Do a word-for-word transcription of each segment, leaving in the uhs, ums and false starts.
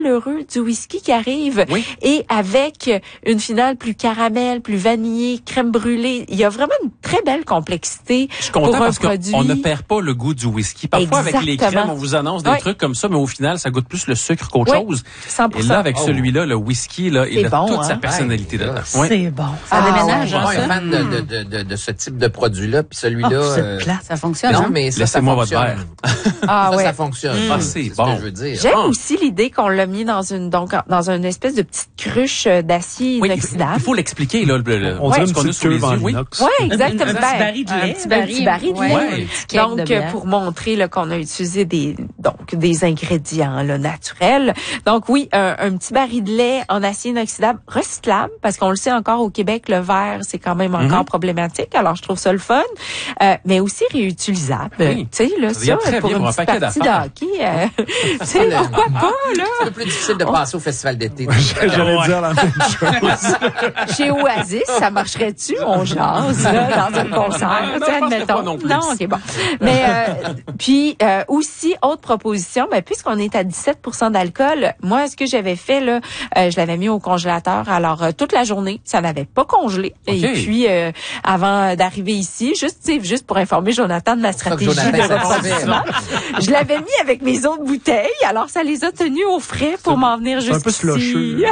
heureux du whisky qui arrive oui. et avec une finale plus caramel, plus vanillée, crème brûlée. Il y a vraiment une très belle complexité Je suis content pour un parce produit. qu'on ne perd pas le goût du whisky. Parfois, Exactement. avec les crèmes, on vous annonce des oui. trucs comme ça, mais au final, ça goûte plus le sucre qu'autre oui. chose. cent pour cent. Et là, avec oh. celui-là, le whisky, là, il a bon, toute hein? sa personnalité ouais. dedans. C'est Oui. bon. Ça Ah, déménage, Je hein, suis ça? un fan de, de, de, de, de ce type de produit-là, puis celui-là... Oh, c'est euh, plat. Ça fonctionne, non, hein? mais ça, ça Laissez-moi votre fonctionne. verre. Ah, ça, ouais. ça fonctionne. Ah, Mm. c'est c'est bon. ce que je veux dire. J'aime Ah. aussi l'idée qu'on l'a mis dans une donc dans une espèce de petite cruche d'acier Oui, inoxydable. il faut l'expliquer, là. Le, le, On ouais. dirait ce une qu'on a petite sous les cuve en yeux. Oui. inox. Oui, Un exactement. petit Ben, baril de Un lait. petit un baril. petit baril de ouais, lait. un petit cake Donc, de bière. pour montrer là, qu'on a utilisé des donc des ingrédients là, naturels. Donc oui, un, un petit baril de lait en acier inoxydable recyclable, parce qu'on le sait encore au Québec, le verre, c'est quand même encore Mm-hmm. problématique. Alors, je trouve ça le fun. Euh, mais aussi réutilisable. Oui. Tu sais, là, Ça vient ça, très pour bien une pour un petite paquet partie de d'affaires. hockey. Euh, tu sais, pourquoi pas, là? C'est le plus difficile de passer au festival d'été. J'allais dire la même chose. Chez Oasis, ça marcherait-tu? On jase, là, dans un concert, Non, tu sais, je pense admettons. pas non plus. Non, OK, bon. Mais, euh, puis, euh, aussi, autre proposition, ben, puisqu'on est à dix-sept pour cent d'alcool, moi, ce que j'avais fait, là, euh, je l'avais mis au congélateur, alors, euh, toute la journée, ça n'avait pas congelé. OK. Et puis, euh, avant d'arriver ici, juste, tu sais, juste pour informer Jonathan de ma C'est ça que stratégie Jonathan de savait. refroidissement, je l'avais mis avec mes autres bouteilles, alors ça les a tenus au frais pour m'en venir C'est un peu jusqu'ici. slusheux.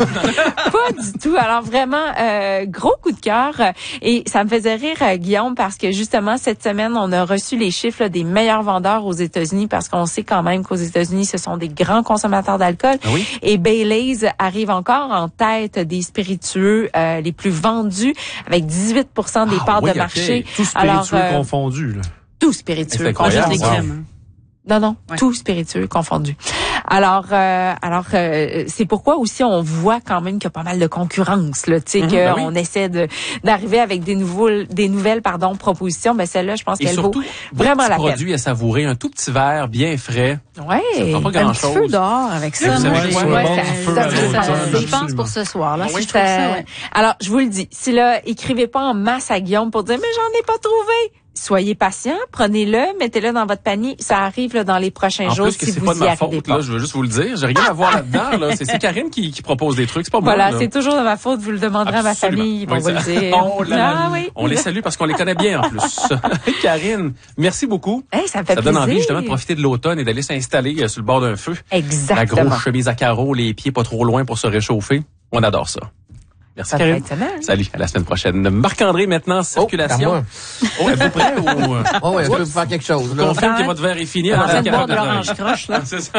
Pas du tout. Alors vraiment, euh, gros coup de cœur. Et ça me faisait rire, euh, Guillaume, parce que justement, cette semaine, on a reçu les chiffres là, des meilleurs vendeurs aux États-Unis, parce qu'on sait quand même qu'aux États-Unis, ce sont des grands consommateurs d'alcool. Ah oui? Et Baileys arrive encore en tête des spiritueux euh, les plus vendus, avec dix-huit pour cent des Ah parts oui, de ok. marché. Tout spiritueux Alors, euh, confondu. Là. Tout spiritueux. C'est Pas juste incroyable. les Wow. crèmes. hein. Non, non, Ouais. tout spiritueux confondu. Alors, euh, alors euh, c'est pourquoi aussi on voit quand même qu'il y a pas mal de concurrence, là, tu sais, Mhm, qu'on ben oui. essaie de d'arriver avec des nouveaux, des nouvelles, pardon, propositions. Ben celle-là, je pense Et qu'elle vaut surtout, vraiment des la petits peine. produits à savourer, un tout petit verre bien frais. Ouais. Ça prend pas Un grand-chose. petit feu dehors avec ça. Vous moi, savez je- quoi? ouais, Bon ça- feu ça- à ça- l'automne, ça- Je absolument. pense pour ce soir. Là, Ah si oui, je trouve ça, ouais. Alors, je vous le dis, si là, écrivez pas en masse à Guillaume pour dire, mais j'en ai pas trouvé. Soyez patient, prenez-le, mettez-le dans votre panier. Ça arrive là, dans les prochains En jours plus que si c'est vous pas de y ma arrivez faute, pas. là, je veux juste vous le dire. J'ai rien à voir là-dedans, là. C'est, c'est Karine qui, qui propose des trucs, c'est pas moi, Voilà, là. c'est toujours de ma faute. Vous le demanderez à ma Absolument. famille, ils vont Oui, vous le c'est- dire. Oh là là. Ah oui. On les salue parce qu'on les connaît bien, en plus. Karine, merci beaucoup. Hey, ça me fait Ça donne plaisir. envie, justement, de profiter de l'automne et d'aller s'installer euh, sur le bord d'un feu. La Exactement. grosse chemise à carreaux, les pieds pas trop loin pour se réchauffer. On adore ça. Merci, Ça Karine. fait semaine. Salut, à la semaine prochaine. Marc-André, maintenant, circulation. à moi. Oh, êtes-vous prêt ou... euh, Oh, ouais, je peux vous faire quelque chose. Là. confirme que votre verre est fini. En avant train d'être de boire capable de l'orange travailler. croche, là. C'est ça.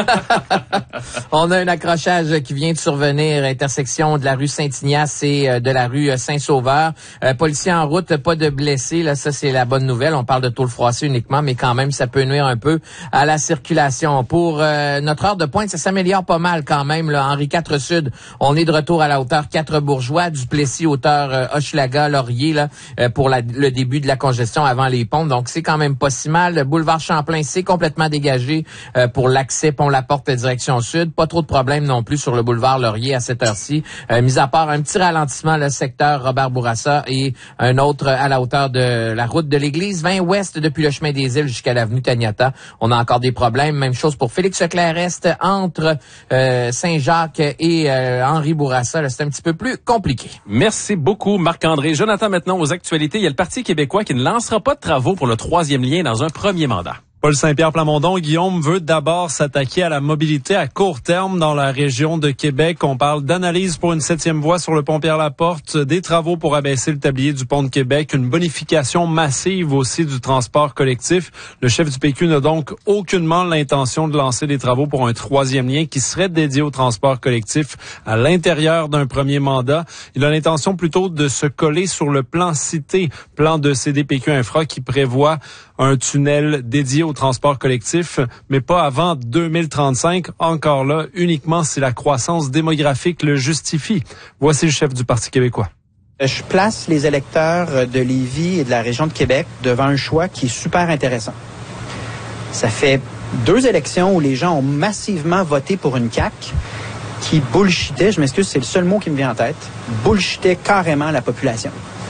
On a un accrochage qui vient de survenir, intersection de la rue Saint-Ignace et euh, de la rue euh, Saint-Sauveur. Euh, policier en route, pas de blessés. Là, ça, c'est la bonne nouvelle. On parle de tôle froissée uniquement, mais quand même, ça peut nuire un peu à la circulation. Pour euh, notre heure de pointe, ça s'améliore pas mal quand même. Là. Henri quatre Sud, on est de retour à la hauteur quatre Bourgeois, Duplessis, hauteur euh, Hochelaga, Laurier, là, euh, pour la, le début de la congestion avant les ponts. Donc, c'est quand même pas si mal. Le boulevard Champlain, c'est complètement dégagé euh, pour l'accès Pont-la-Porte direction sud. Pas trop de problèmes non plus sur le boulevard Laurier à cette heure-ci. Euh, mis à part un petit ralentissement, le secteur Robert Bourassa et un autre à la hauteur de la route de l'église vingt ouest depuis le chemin des îles jusqu'à l'avenue Taniata. On a encore des problèmes. Même chose pour Félix Leclerc-Est entre euh, Saint-Jacques et euh, Henri Bourassa. Là, c'est un petit peu plus compliqué. Merci beaucoup, Marc-André. Jonathan, maintenant, aux actualités. Il y a le Parti québécois qui ne lancera pas de travaux pour le troisième lien dans un premier mandat. Paul Saint-Pierre Plamondon, Guillaume, veut d'abord s'attaquer à la mobilité à court terme dans la région de Québec. On parle d'analyse pour une septième voie sur le pont Pierre-Laporte, des travaux pour abaisser le tablier du pont de Québec, une bonification massive aussi du transport collectif. Le chef du P Q n'a donc aucunement l'intention de lancer des travaux pour un troisième lien qui serait dédié au transport collectif à l'intérieur d'un premier mandat. Il a l'intention plutôt de se coller sur le plan cité, plan de C D P Q Infra qui prévoit un tunnel dédié au transport collectif, mais pas avant deux mille trente-cinq. Encore là, uniquement si la croissance démographique le justifie. Voici le chef du Parti québécois. Je place les électeurs de Lévis et de la région de Québec devant un choix qui est super intéressant. Ça fait deux élections où les gens ont massivement voté pour une C A Q qui bullshitait, je m'excuse, c'est le seul mot qui me vient en tête, bullshitait carrément la population.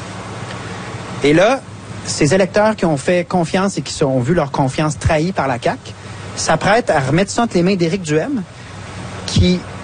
Et là, ces électeurs qui ont fait confiance et qui ont vu leur confiance trahie par la C A Q s'apprêtent à remettre ça entre les mains d'Éric Duhem, qui